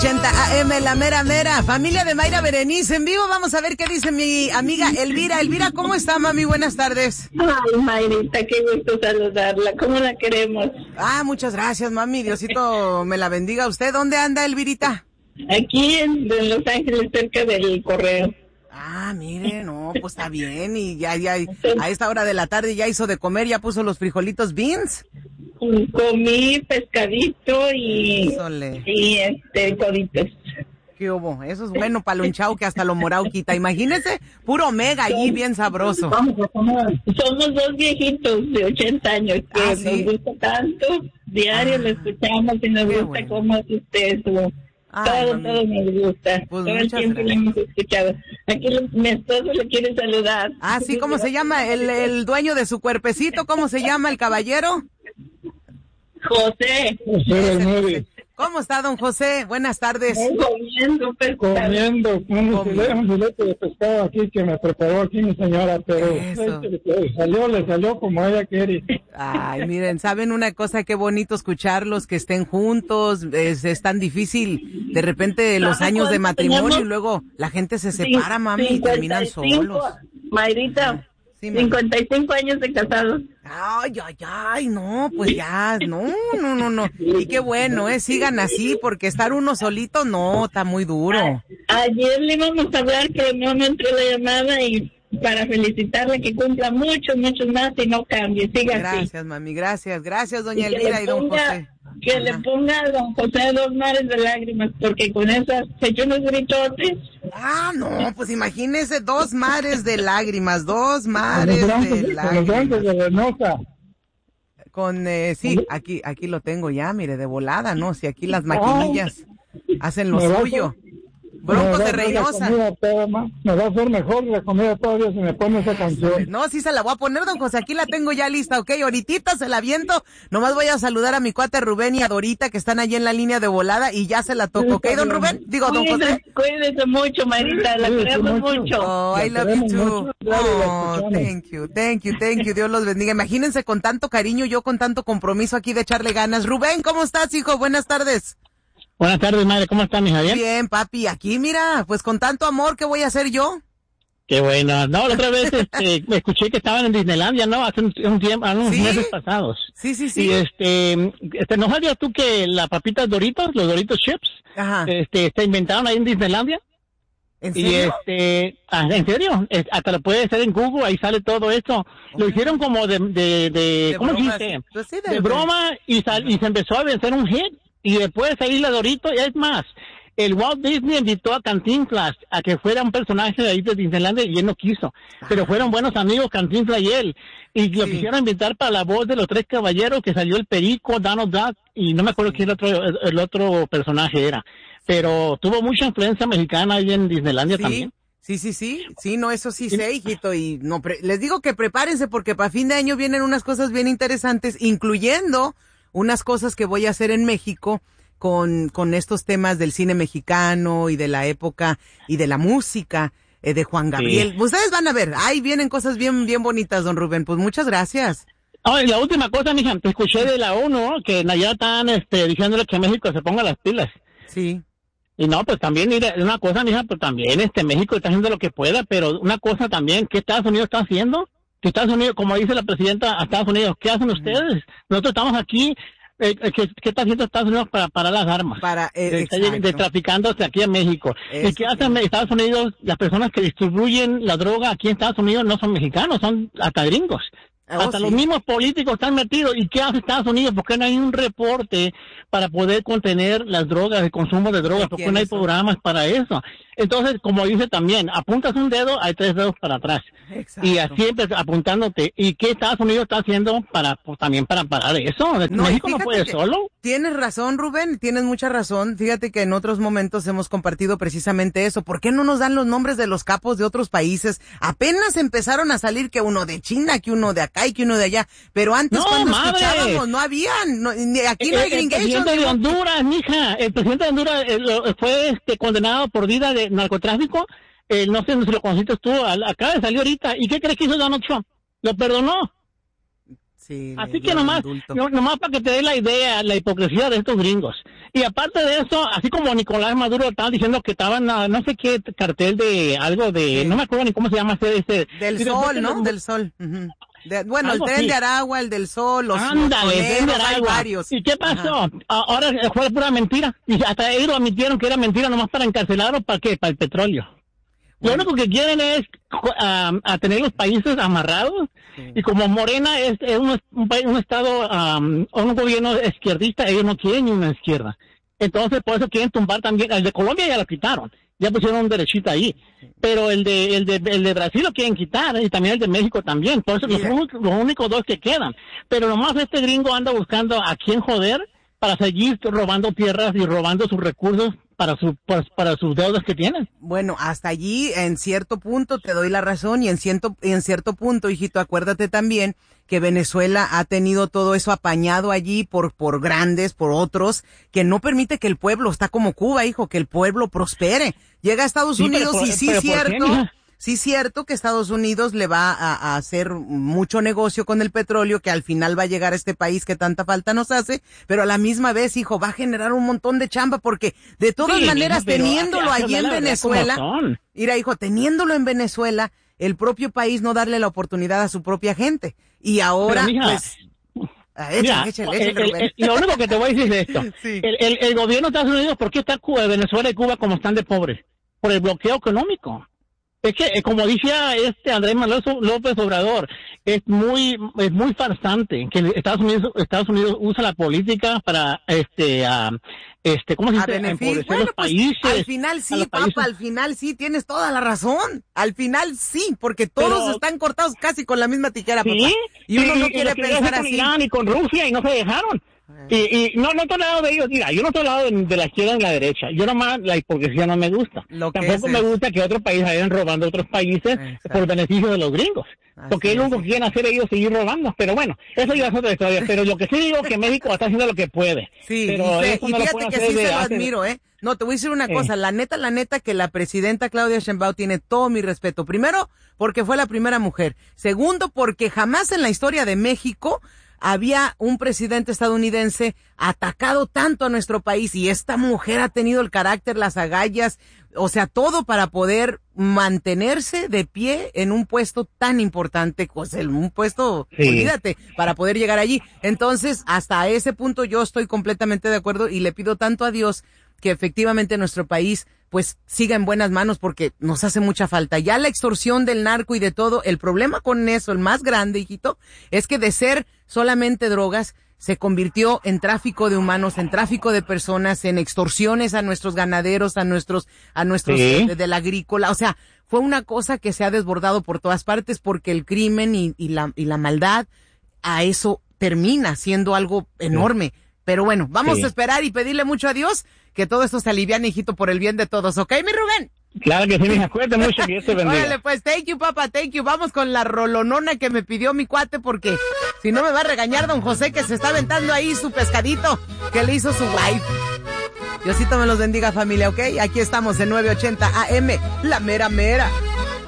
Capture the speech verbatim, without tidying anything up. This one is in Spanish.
ochenta A M, la mera mera, familia de Mayra Berenice en vivo. Vamos a ver qué dice mi amiga Elvira. Elvira, ¿cómo está, mami? Buenas tardes. Ay, Mayrita, qué gusto saludarla. ¿Cómo la queremos? Ah, muchas gracias, mami. Diosito me la bendiga a usted. ¿Dónde anda, Elvirita? Aquí en, en Los Ángeles, cerca del correo. Ah, mire, no, pues está bien. Y ya, ya, a esta hora de la tarde ya hizo de comer, ya puso los frijolitos beans. Comí pescadito y, Híjole. y este, coditos. ¿Qué hubo? Eso es bueno para lonchao que hasta lo morao quita. Imagínese, puro omega allí, bien sabroso. Somos dos viejitos de ochenta años que ¿Ah, sí? nos gusta tanto. Diario Ah, lo escuchamos y nos gusta bueno. cómo hace usted su... Ay, todo, mami. todo nos gusta. Pues todo el muchas tiempo lo gracias. hemos escuchado. Aquí lo- mi esposo le quiere saludar. Ah, sí, ¿cómo se llama? El, el dueño de su cuerpecito, ¿cómo se llama el caballero? José. José del nueve. ¿Cómo está, don José? Buenas tardes. Comiendo pescado. Comiendo un Comiendo. filete, un filete de pescado aquí que me preparó aquí mi señora, pero Eso. le salió, le salió como ella quiere. Ay, miren, ¿saben una cosa? Qué bonito escucharlos, que estén juntos. Es, es tan difícil, de repente, los ¿Sabe años de cuánto matrimonio tenemos? y luego la gente se separa, mami, y terminan solos. Mayrita, Sí, mami. cincuenta y cinco años de casados. Ay, ay, ay, no, pues ya, no, no, no, no. Y qué bueno, eh, sigan así, porque estar uno solito, no, está muy duro. Ayer le íbamos a hablar, pero no me entró la llamada y para felicitarle que cumpla muchos, muchos más y no cambie, siga así. Gracias, mami, gracias, gracias, doña Y que Elvira le y don ponga- José. Que le Ajá. ponga a don José dos mares de lágrimas, porque con esas se echó unos gritotes. Ah, no, pues imagínese, dos mares de lágrimas, dos mares Con los de blancos- con los blancos lágrimas. de Reynosa. Con, eh, sí, aquí, aquí lo tengo ya, mire, de volada, ¿no? Si aquí las maquinillas hacen lo Me va a suyo. hacer- Broncos me va de a hacer la Reynosa. comida toda ma- Me va a hacer mejor la comida todavía si me pone esa canción. No, sí se la voy a poner, don José, aquí la tengo ya lista, ¿ok? Ahorita se la aviento, nomás voy a saludar a mi cuate Rubén y a Dorita que están allí en la línea de volada y ya se la toco, ¿ok, don Rubén? Digo, don Cuídese, José. cuídese mucho, Marita, la Cuídese queremos mucho. mucho. Oh, I La love you queremos too. mucho, claro, la Oh, escuchamos. thank you, thank you, thank you. Dios los bendiga. Imagínense con tanto cariño, yo con tanto compromiso aquí de echarle ganas. Rubén, ¿cómo estás, hijo? Buenas tardes. Buenas tardes, madre. ¿Cómo está, mi Javier? Bien, papi, aquí mira, pues con tanto amor, ¿qué voy a hacer yo? Qué bueno. No, la otra vez este, me escuché que estaban en Disneylandia, ¿no? Hace un, un tiempo, hace unos ¿Sí? meses pasados. Sí, sí, sí. Y este, este, ¿no sabías tú que las papitas Doritos, los Doritos Chips, Ajá. este, se inventaron ahí en Disneylandia? ¿En Y serio? este, ah, ¿en serio? Es- hasta lo puedes hacer en Google, ahí sale todo esto. Lo hicieron como de, de, de, De ¿cómo se broma, dice? sí. Pues sí, De broma y, sal- y se empezó a vencer un hit. Y después ahí la Dorito, y es más, el Walt Disney invitó a Cantinflas a que fuera un personaje de ahí de Disneylandia y él no quiso. Pero fueron buenos amigos Cantinflas y él. Y lo Sí. quisieron invitar para la voz de los tres caballeros, que salió el Perico, Donald Duck, y no me acuerdo quién el otro, el, el otro personaje era. Pero tuvo mucha influencia mexicana ahí en Disneylandia Sí, también. sí, sí, sí, sí, no, eso sí sé, hijito, y no, pre- les digo que prepárense porque para fin de año vienen unas cosas bien interesantes, incluyendo unas cosas que voy a hacer en México con, con estos temas del cine mexicano y de la época y de la música eh, de Juan Gabriel. Ustedes van a ver, ahí vienen cosas bien, bien bonitas, don Rubén, pues muchas gracias. Ah, y la última cosa, mija, te escuché de la ONU, que allá están este, diciéndole que México se ponga las pilas. Sí. Y no, pues también, mire, una cosa, mija, pues también este México está haciendo lo que pueda, pero una cosa también, ¿qué Estados Unidos está haciendo? Que Estados Unidos, como dice la presidenta a Estados Unidos, ¿qué hacen ustedes? Nosotros estamos aquí, eh, eh, ¿qué, ¿qué está haciendo Estados Unidos para parar las armas? Para, eh, de, exacto. de traficándose aquí en México. Eso ¿Y qué hacen Estados Unidos? Las personas que distribuyen la droga aquí en Estados Unidos no son mexicanos, son hasta gringos. Oh, Hasta sí. los mismos políticos están metidos. ¿Y qué hace Estados Unidos? ¿Por qué no hay un reporte para poder contener las drogas, el consumo de drogas? ¿Por qué no hay ¿Quiénes son? programas para eso? Entonces, como dice también, apuntas un dedo, hay tres dedos para atrás. Exacto. Y así empe- apuntándote. ¿Y qué Estados Unidos está haciendo para pues, también para parar eso? No, y México no fíjate puede que solo. Tienes razón, Rubén, tienes mucha razón. Fíjate que en otros momentos hemos compartido precisamente eso. ¿Por qué no nos dan los nombres de los capos de otros países? Apenas empezaron a salir que uno de China, que uno de acá y que uno de allá. Pero antes No, cuando madre. escuchábamos no habían, no, ni- aquí no hay el, el gringation. presidente de digo. Honduras, mija, el presidente de Honduras eh, lo- fue este, condenado por vida de narcotráfico. Eh, no sé si lo conociste tú, al- acaba de salir ahorita. ¿Y qué crees que hizo Donald Trump? Lo perdonó. Sí, Así que nomás, no, nomás para que te dé la idea, la hipocresía de estos gringos. Y aparte de eso, así como Nicolás Maduro estaba diciendo que estaban, a, no sé qué cartel de algo de, sí. no me acuerdo ni cómo se llama ese. ese del sol, ¿no? Los, del sol. Uh-huh. De, bueno, el tren así. de Aragua, el del sol, los Ándale, el tren de Aragua. Varios. ¿Y qué pasó? Ajá. Ahora fue pura mentira. Y hasta ellos admitieron que era mentira nomás para encarcelarlos, ¿para qué? Para el petróleo. Lo único que quieren es um, a tener los países amarrados, sí. y como Morena es, es un, un, un estado, um, un gobierno izquierdista, ellos no quieren ni una izquierda. Entonces, por eso quieren tumbar también, el de Colombia ya lo quitaron, ya pusieron un derechito ahí, pero el de el de, el de Brasil lo quieren quitar, y también el de México también, por eso yeah. los, los únicos dos que quedan. Pero nomás este gringo anda buscando a quién joder para seguir robando tierras y robando sus recursos para su para, para sus deudas que tienen. Bueno, hasta allí en cierto punto te doy la razón y en cierto en cierto punto, hijito, acuérdate también que Venezuela ha tenido todo eso apañado allí por por grandes, por otros, que no permite que el pueblo, está como Cuba, hijo, que el pueblo prospere. Llega a Estados sí, Unidos pero, y sí es cierto. Sí, cierto que Estados Unidos le va a, a hacer mucho negocio con el petróleo, que al final va a llegar a este país que tanta falta nos hace, pero a la misma vez, hijo, va a generar un montón de chamba porque de todas sí, maneras, mija, teniéndolo allí en Venezuela, mira, hijo, teniéndolo en Venezuela, el propio país no darle la oportunidad a su propia gente. Y ahora, pero, mija, pues... Ah, échale, mira, échale, échale, el, el, el, lo único que te voy a decir es esto. Sí. el, el, el gobierno de Estados Unidos, ¿por qué está Cuba, Venezuela y Cuba como están de pobres? Por el bloqueo económico. Es que, como decía este Andrés Manuel López Obrador, es muy, es muy farsante que Estados Unidos, Estados Unidos usa la política para, este, uh, este, ¿cómo se dice? Empobrecer bueno, los pues, países. Al final sí, papá, países. al final sí, tienes toda la razón. Al final sí, porque todos Pero, están cortados casi con la misma tijera, ¿sí? papá. Y uno y, no y quiere pensar con así. Irán y con Rusia y no se dejaron. Y, y no, no estoy al lado de ellos, mira, yo no estoy al lado de, de la izquierda ni la derecha, yo nomás la hipocresía no me gusta, Lo tampoco me gusta que otros países vayan robando a otros países Exacto. por beneficio de los gringos, Así porque es lo único que quieren hacer ellos seguir robando, pero bueno, eso ya es otra historia, pero lo que sí digo es que México está haciendo lo que puede. Sí, pero y, sé, y no fíjate que sí se lo admiro, ¿eh? No, te voy a decir una cosa, eh. la neta, la neta que la presidenta Claudia Sheinbaum tiene todo mi respeto, primero porque fue la primera mujer, segundo porque jamás en la historia de México había un presidente estadounidense atacado tanto a nuestro país y esta mujer ha tenido el carácter, las agallas, o sea, todo para poder mantenerse de pie en un puesto tan importante, pues en un puesto, sí. olvídate, para poder llegar allí. Entonces, hasta ese punto yo estoy completamente de acuerdo y le pido tanto a Dios que efectivamente nuestro país pues siga en buenas manos porque nos hace mucha falta. Ya la extorsión del narco y de todo, el problema con eso, el más grande, hijito, es que de ser solamente drogas, se convirtió en tráfico de humanos, en tráfico de personas, en extorsiones a nuestros ganaderos, a nuestros, a nuestros, ¿sí? de, de la agrícola. O sea, fue una cosa que se ha desbordado por todas partes porque el crimen y, y la, y la maldad a eso termina siendo algo enorme. Sí. Pero bueno, vamos sí. a esperar y pedirle mucho a Dios que todo esto se aliviane, hijito, por el bien de todos, ¿ok, mi Rubén? Claro que sí, mija, cuídate mucho, que Dios te bendiga. Órale, pues, thank you, papá, thank you. Vamos con la rolonona que me pidió mi cuate, porque si no me va a regañar don José, que se está aventando ahí su pescadito que le hizo su wife. Diosito me los bendiga, familia, ¿ok? Aquí estamos en nueve ochenta A M, la mera mera.